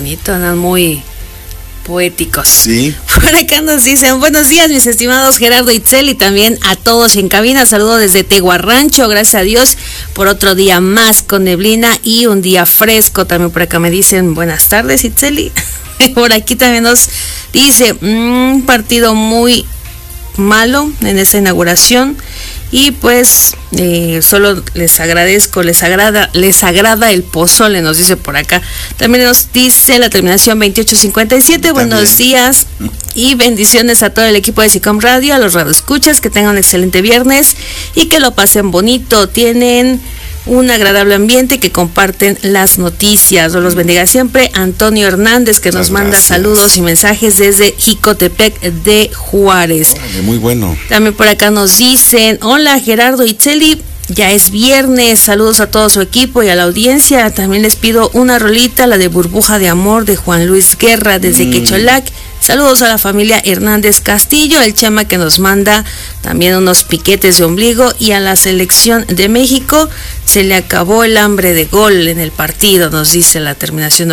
bonito, andan muy poéticos. Sí. Por acá nos dicen, buenos días mis estimados Gerardo Itzel y también a todos en cabina, saludos desde Tehuarrancho, gracias a Dios por otro día más con neblina y un día fresco. También por acá me dicen, buenas tardes Itzel. Por aquí también nos dice, un partido muy malo en esta inauguración y pues solo les agradezco, les agrada el pozole, nos dice por acá. También nos dice la terminación 2857, buenos días y bendiciones a todo el equipo de SICOM Radio, a los radioescuchas, que tengan un excelente viernes y que lo pasen bonito, tienen un agradable ambiente, que comparten las noticias. Dios los bendiga siempre. Antonio Hernández, que nos manda saludos y mensajes desde Jicotepec de Juárez. Muy bueno. También por acá nos dicen, hola Gerardo Itzeli, ya es viernes, saludos a todo su equipo y a la audiencia. También les pido una rolita, la de Burbuja de Amor de Juan Luis Guerra desde Quecholac. Saludos a la familia Hernández Castillo, el Chema que nos manda también unos piquetes de ombligo, y a la selección de México se le acabó el hambre de gol en el partido, nos dice la terminación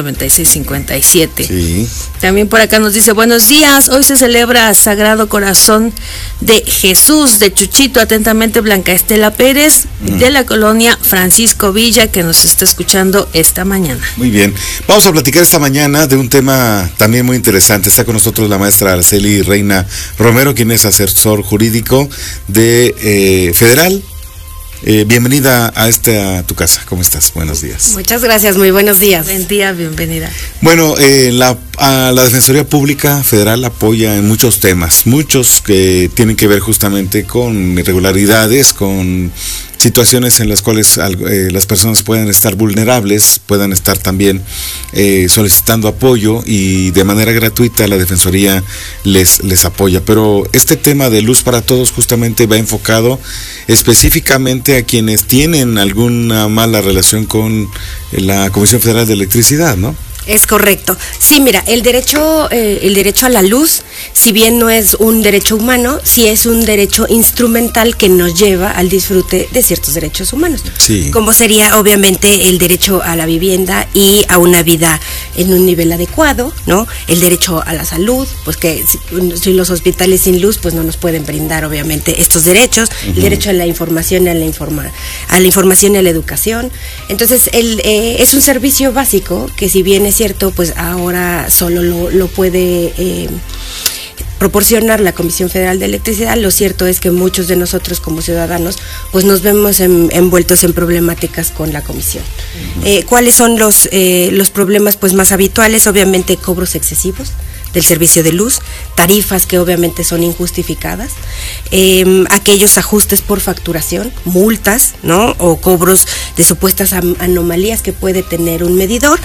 9657. Sí. También por acá nos dice, buenos días, hoy se celebra Sagrado Corazón de Jesús de Chuchito, atentamente Blanca Estela Pérez de la colonia Francisco Villa, que nos está escuchando esta mañana. Muy bien, vamos a platicar esta mañana de un tema también muy interesante. Está con nosotros la maestra Araceli Reina Romero, quien es asesor jurídico de Federal. Bienvenida a tu casa. ¿Cómo estás? Buenos días. Muchas gracias, muy buenos días. Buen día, bienvenida. Bueno, la Defensoría Pública Federal apoya en muchos temas, muchos que tienen que ver justamente con irregularidades, con situaciones en las cuales las personas puedan estar vulnerables, puedan estar también solicitando apoyo, y de manera gratuita la Defensoría les apoya. Pero este tema de Luz para Todos justamente va enfocado específicamente a quienes tienen alguna mala relación con la Comisión Federal de Electricidad, ¿no? Es correcto. Sí, mira, el derecho a la luz, si bien no es un derecho humano, sí es un derecho instrumental que nos lleva al disfrute de ciertos derechos humanos. Sí. Como sería obviamente el derecho a la vivienda y a una vida en un nivel adecuado, ¿no? El derecho a la salud, pues que si los hospitales sin luz, pues no nos pueden brindar obviamente estos derechos. Uh-huh. El derecho a la información y a la información y a la educación. Entonces, es un servicio básico que, si bien es cierto, pues ahora solo lo puede proporcionar la Comisión Federal de Electricidad, lo cierto es que muchos de nosotros como ciudadanos pues nos vemos envueltos en problemáticas con la comisión. Uh-huh. ¿Cuáles son los problemas pues más habituales? Obviamente cobros excesivos del servicio de luz, tarifas que obviamente son injustificadas, aquellos ajustes por facturación, multas, ¿no? O cobros de supuestas anomalías que puede tener un medidor,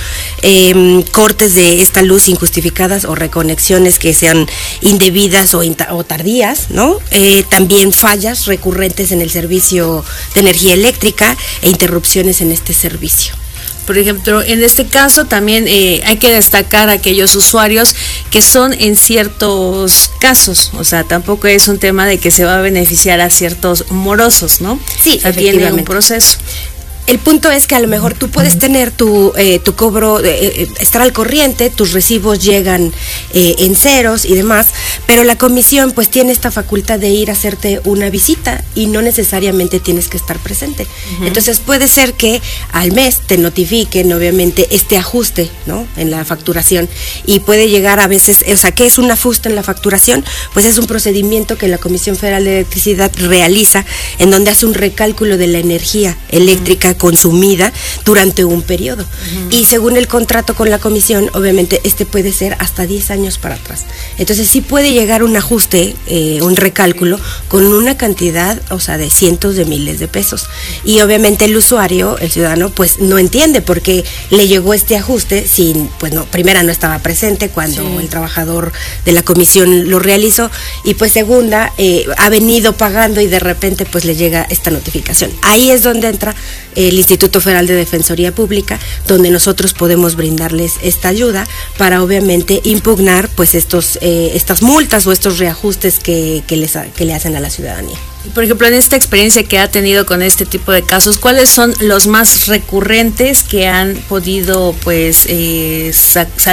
cortes de esta luz injustificadas o reconexiones que sean indebidas o tardías, ¿no? También fallas recurrentes en el servicio de energía eléctrica e interrupciones en este servicio. Por ejemplo, en este caso también hay que destacar a aquellos usuarios que son en ciertos casos, o sea, tampoco es un tema de que se va a beneficiar a ciertos morosos, ¿no? Sí, o sea, tiene un proceso. El punto es que a lo mejor tú puedes tener tu cobro, estar al corriente, tus recibos llegan en ceros y demás, pero la comisión pues tiene esta facultad de ir a hacerte una visita y no necesariamente tienes que estar presente. Uh-huh. Entonces puede ser que al mes te notifiquen obviamente este ajuste, ¿no? En la facturación, y puede llegar a veces, o sea, ¿qué es un ajuste en la facturación? Pues es un procedimiento que la Comisión Federal de Electricidad realiza, en donde hace un recálculo de la energía eléctrica consumida durante un periodo. Uh-huh. Y según el contrato con la comisión, obviamente puede ser hasta 10 años para atrás. Entonces sí puede llegar un ajuste, un recálculo con una cantidad, o sea, de cientos de miles de pesos. Y obviamente el usuario, el ciudadano, pues no entiende por qué le llegó este ajuste sin, pues no, primera no estaba presente cuando el trabajador de la comisión lo realizó, y pues segunda, ha venido pagando y de repente pues le llega esta notificación. Ahí es donde entra el Instituto Federal de Defensoría Pública, donde nosotros podemos brindarles esta ayuda para obviamente impugnar pues estas multas o estos reajustes que le hacen a la ciudadanía. Por ejemplo, en esta experiencia que ha tenido con este tipo de casos, ¿cuáles son los más recurrentes que han podido pues salir